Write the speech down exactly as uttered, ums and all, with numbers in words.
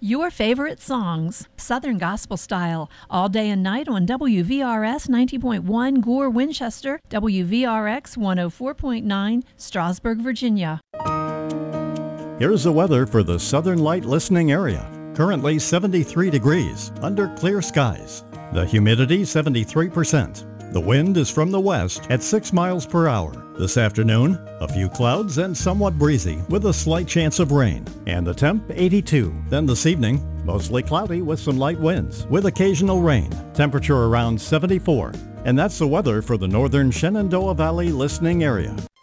Your favorite songs, Southern Gospel Style, all day and night on W V R S ninety point one Gore, Winchester, W V R X one oh four point nine, Strasburg, Virginia. Here's the weather for the Southern Light listening area. Currently seventy-three degrees, under clear skies. The humidity seventy-three percent. The wind is from the west at six miles per hour. This afternoon, a few clouds and somewhat breezy with a slight chance of rain. And the temp eighty-two. Then this evening, mostly cloudy with some light winds with occasional rain. Temperature around seventy-four. And that's the weather for the northern Shenandoah Valley listening area.